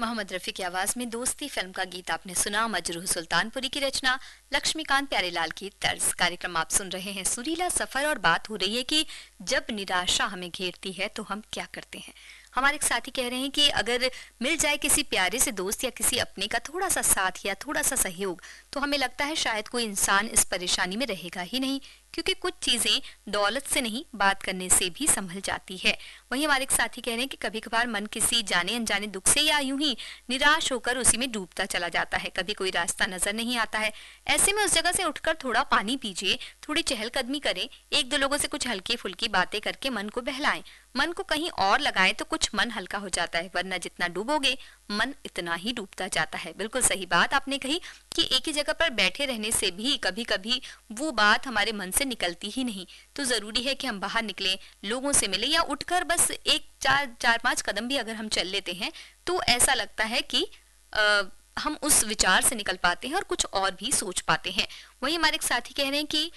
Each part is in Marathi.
मोहम्मद रफी की आवाज में दोस्ती फिल्म का गीत आपने सुना। मजरूह सुल्तानपुरी की रचना, लक्ष्मीकांत प्यारेलाल की तर्ज। कार्यक्रम आप सुन रहे हैं सुरीला सफर और बात हो रही है कि जब निराशा हमें घेरती है तो हम क्या करते हैं। हमारे एक साथी कह रहे हैं कि अगर मिल जाए किसी प्यारे से दोस्त या किसी अपने का थोड़ा सा साथ या थोड़ा सा सहयोग तो हमें लगता है शायद कोई इंसान इस परेशानी में रहेगा ही नहीं, क्योंकि कुछ चीजें दौलत से नहीं बात करने से भी संभल जाती है। वहीं हमारे एक साथी कह रहे हैं कि कभी कभार मन किसी जाने अनजाने दुख से या यूं ही निराश होकर उसी में डूबता चला जाता है। कभी कोई रास्ता नजर नहीं आता है। ऐसे में उस जगह से उठकर थोड़ा पानी पीजिए, थोड़ी चहलकदमी करें, एक दो लोगों से कुछ हल्की फुल्की बातें करके मन को बहलाएं, मन को कहीं और लगाएं तो कुछ मन हल्का हो जाता है, वरना जितना डूबोगे मन इतना ही डूबता जाता है। बिल्कुल सही बात आपने कही कि एक ही जगह पर बैठे रहने से भी कभी कभी वो बात हमारे मन से निकलती ही नहीं, तो जरूरी है कि हम बाहर निकलें, लोगों से मिले या उठकर बस एक चार पांच कदम भी अगर हम चल लेते हैं तो ऐसा लगता है कि हम उस विचार से निकल पाते हैं और कुछ और भी सोच पाते हैं। वहीं हमारे एक साथी कह रहे हैं कि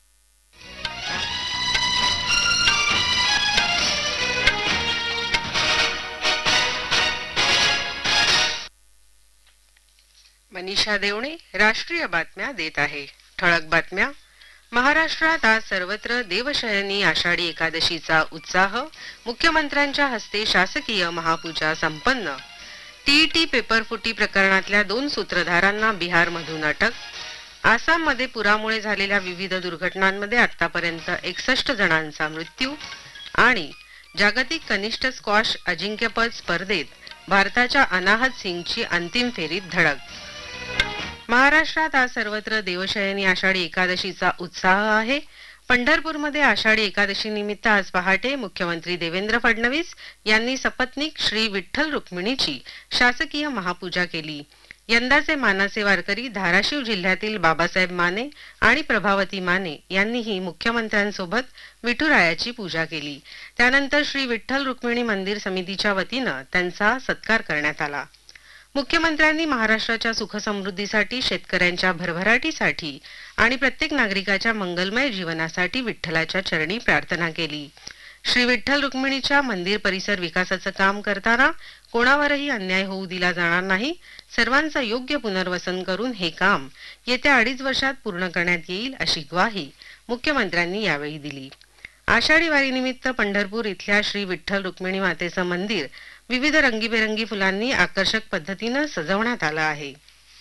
मनीषा देवणे राष्ट्रीय बातम्या देत आहे। ठळक बातम्या। महाराष्ट्रात आज सर्वत्र देवशयनी आषाढी एकादशीचा उत्साह, मुख्यमंत्र्यांच्या हस्ते शासकीय महापूजा संपन्न। टीईटी पेपर फुटी प्रकरणातल्या 2 सूत्रधारांना बिहारमधून अटक। आसाममध्ये पुरामुळे झालेल्या विविध दुर्घटनांमध्ये आतापर्यंत 61 जणांचा मृत्यू। आणि जागतिक कनिष्ठ स्क्वॉश अजिंक्यपद स्पर्धेत भारताच्या अनाहत सिंगची अंतिम फेरीत धडक। महाराष्ट्रात आज सर्वत्र देवशयनी आषाढी एकादशीचा उत्साह आहे। पंढरपूरमध्ये आषाढी एकादशी निमित्त आज पहाटे मुख्यमंत्री देवेंद्र फडणवीस यांनी सपत्नीक श्री विठ्ठल रुक्मिणीची शासकीय महापूजा केली। यंदाचे मानाचे वारकरी धाराशिव जिल्ह्यातील बाबासाहेब माने आणि प्रभावती माने यांनीही मुख्यमंत्र्यांसोबत विठुरायाची पूजा केली। त्यानंतर श्री विठ्ठल रुक्मिणी मंदिर समितीच्या वतीने त्यांचा सत्कार करण्यात आला। मुख्यमंत्र्यांनी महाराष्ट्राच्या सुखसमृद्धीसाठी, शेतकऱ्यांच्या भरभराटीसाठी आणि प्रत्येक नागरिकाच्या मंगलमय जीवनासाठी विठ्ठलाच्या चरणी प्रार्थना केली। श्री विठ्ठल रुक्मिणीच्या मंदिर परिसर विकासाचं काम करताना कोणावरही अन्याय होऊ दिला जाणार नाही, सर्वांचं योग्य पुनर्वसन करून हे काम येत्या 2.5 वर्षात पूर्ण करण्यात येईल अशी ग्वाही मुख्यमंत्र्यांनी यावेळी दिली। आषाढी वारीनिमित्त पंढरपूर इथल्या श्री विठ्ठल रुक्मिणी मातेचं मंदिर विविध रंगीबेरंगी फुलांनी आकर्षक पद्धतीने सजवण्यात आलं आहे।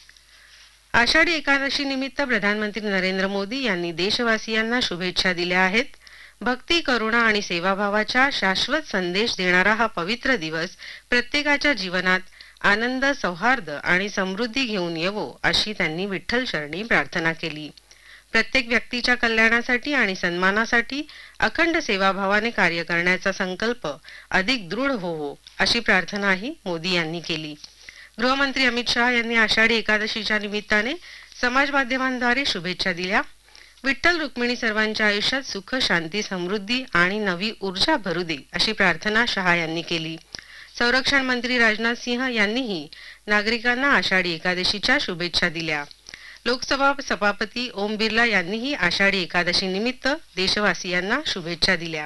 आषाढी एकादशी निमित्त प्रधानमंत्री नरेंद्र मोदी यांनी देशवासियांना शुभेच्छा दिल्या आहेत। भक्ती, करुणा आणि सेवाभावाचा शाश्वत संदेश देणारा हा पवित्र दिवस प्रत्येकाच्या जीवनात आनंद, सौहार्द आणि समृद्धी घेऊन येवो अशी त्यांनी विठ्ठल चरणी प्रार्थना केली। प्रत्येक व्यक्तीच्या कल्याणासाठी आणि सन्मानासाठी अखंड सेवाभावाने कार्य करण्याचा संकल्प अधिक दृढ होवो अशी प्रार्थनाही मोदी यांनी केली। गृहमंत्री अमित शहा यांनी आषाढी एकादशीच्या निमित्ताने समाज माध्यमांद्वारे शुभेच्छा दिल्या। विठ्ठल रुक्मिणी सर्वांच्या आयुष्यात सुख, शांती, समृद्धी आणि नवी ऊर्जा भरू दे अशी प्रार्थना शहा यांनी केली। संरक्षण मंत्री राजनाथ सिंह यांनीही नागरिकांना आषाढी एकादशीच्या शुभेच्छा दिल्या। लोकसभा सभापती ओम बिर्ला यांनीही आषाढी एकादशी निमित्त देशवासियांना शुभेच्छा दिल्या।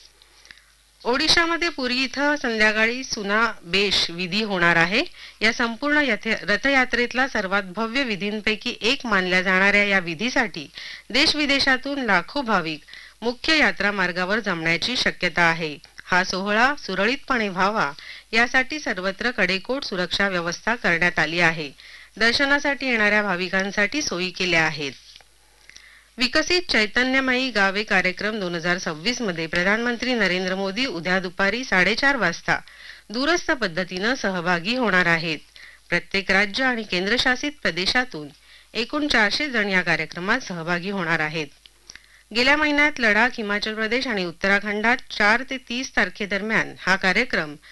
ओडिशामध्ये पुरी इथं संध्याकाळी सुनाबेश विधी होणार आहे। या संपूर्ण रथयात्रेतला सर्वात भव्य विधींपैकी एक मानल्या जाणाऱ्या या विधीसाठी देश विदेशातून लाखो भाविक मुख्य यात्रा मार्गावर जमण्याची शक्यता आहे। हा सोहळा सुरळीतपणे व्हावा यासाठी सर्वत्र कडेकोट सुरक्षा व्यवस्था करण्यात आली आहे। दर्शनासाठी येणाऱ्या भाविकांसाठी सोयी केल्या आहेत। विकसित चैतन्यमयी गावे कार्यक्रम 2026 मध्ये प्रधानमंत्री नरेंद्र मोदी उद्या दुपारी 4:30 वाजता दूरस्थ पद्धतीने सहभागी होणार आहेत। प्रत्येक राज्य आणि केंद्रशासित प्रदेशातून एकूण 400 जण या कार्यक्रमात सहभागी होणार आहेत। गेल्या महिन्यात लडाख, हिमाचल प्रदेश आणि उत्तराखंडात 4 ते 30 तारखेदरम्यान हा कार्यक्रम